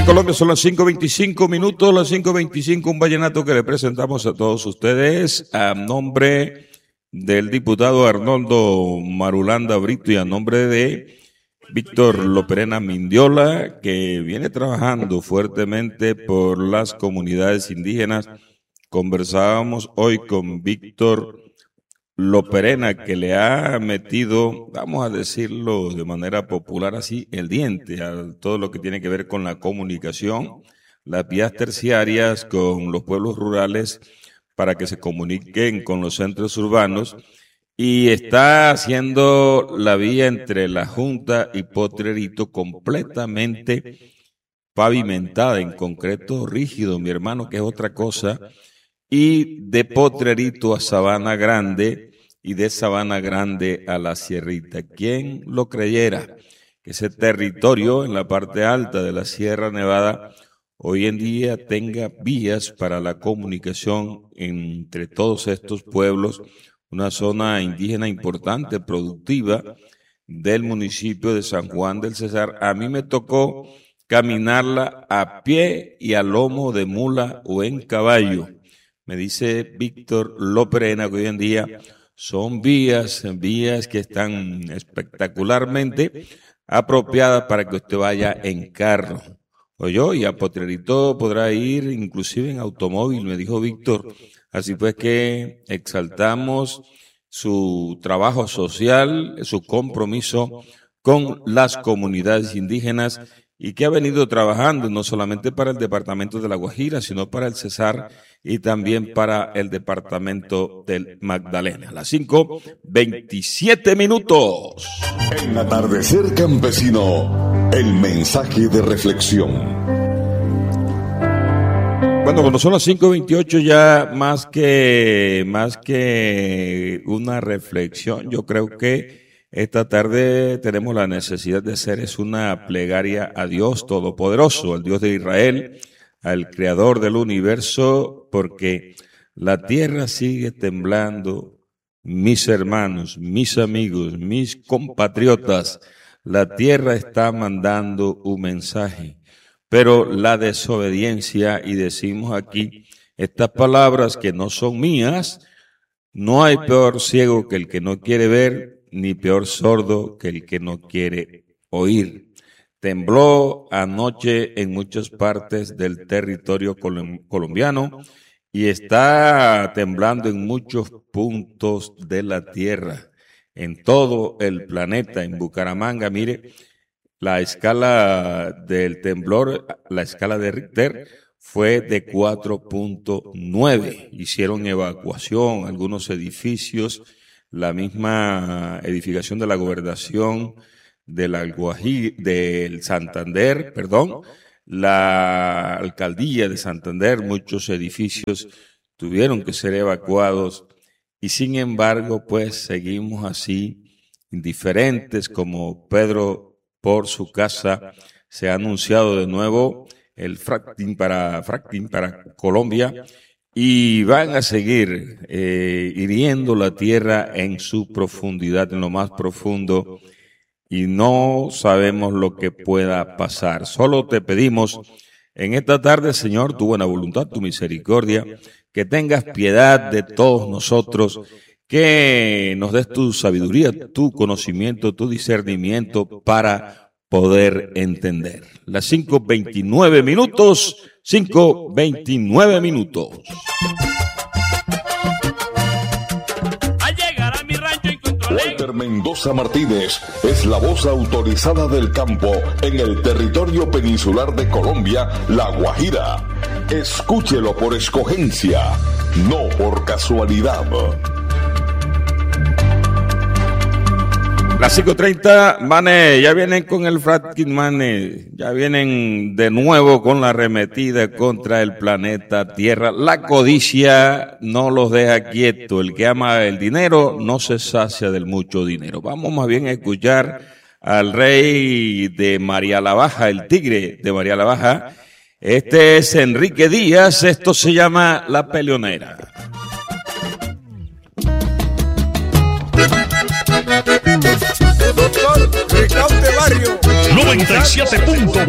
Colombia son las 5:25 minutos, las 5:25, un vallenato que le presentamos a todos ustedes a nombre del diputado Arnoldo Marulanda Brito y a nombre de Víctor Loperena Mindiola, que viene trabajando fuertemente por las comunidades indígenas. Conversábamos hoy con Víctor Loperena, que le ha metido, vamos a decirlo de manera popular así, el diente a todo lo que tiene que ver con la comunicación, las vías terciarias con los pueblos rurales para que se comuniquen con los centros urbanos, y está haciendo la vía entre La Junta y Potrerito completamente pavimentada, en concreto rígido, mi hermano, que es otra cosa, y de Potrerito a Sabana Grande y de Sabana Grande a La Sierrita. ¿Quién lo creyera que ese territorio en la parte alta de la Sierra Nevada hoy en día tenga vías para la comunicación entre todos estos pueblos? Una zona indígena importante, productiva del municipio de San Juan del Cesar. A mí me tocó caminarla a pie y a lomo de mula o en caballo. Me dice Víctor Loperena que hoy en día son vías que están espectacularmente apropiadas para que usted vaya en carro. Oyó, y a Potrerito podrá ir inclusive en automóvil, me dijo Víctor. Así pues que exaltamos su trabajo social, su compromiso con las comunidades indígenas, y que ha venido trabajando no solamente para el departamento de La Guajira, sino para el Cesar y también para el departamento del Magdalena. Las 5:27 minutos. En Atardecer Campesino, el mensaje de reflexión. Bueno, cuando son las 5:28 ya más que una reflexión, yo creo que esta tarde tenemos la necesidad de hacer una plegaria a Dios Todopoderoso, al Dios de Israel, al Creador del universo, porque la tierra sigue temblando, mis hermanos, mis amigos, mis compatriotas. La tierra está mandando un mensaje, pero la desobediencia, y decimos aquí estas palabras que no son mías: no hay peor ciego que el que no quiere ver, ni peor sordo que el que no quiere oír. Tembló anoche en muchas partes del territorio colombiano y está temblando en muchos puntos de la tierra, en todo el planeta. En Bucaramanga, mire, la escala del temblor, la escala de Richter, fue de 4.9. Hicieron evacuación algunos edificios, la misma edificación de la gobernación del Santander, la alcaldía de Santander, muchos edificios tuvieron que ser evacuados, y sin embargo, pues seguimos así, indiferentes, como Pedro por su casa. Se ha anunciado de nuevo el fracking para Colombia, y van a seguir hiriendo la tierra en su profundidad, en lo más profundo, y no sabemos lo que pueda pasar. Solo te pedimos en esta tarde, Señor, tu buena voluntad, tu misericordia, que tengas piedad de todos nosotros, que nos des tu sabiduría, tu conocimiento, tu discernimiento para poder entender. Las 5:29 minutos. 5:29 minutos. Al llegar a mi rancho encontré Walter Mendoza Martínez es la voz autorizada del campo en el territorio peninsular de Colombia, La Guajira. Escúchelo por escogencia, no por casualidad. Las 5:30, mané, ya vienen con el fracking, mané, ya vienen de nuevo con la arremetida contra el planeta Tierra. La codicia no los deja quietos. El que ama el dinero no se sacia del mucho dinero. Vamos más bien a escuchar al rey de María la Baja, el tigre de María la Baja. Este es Enrique Díaz, esto se llama La Peleonera. Doctor Ricaute Barrio 97.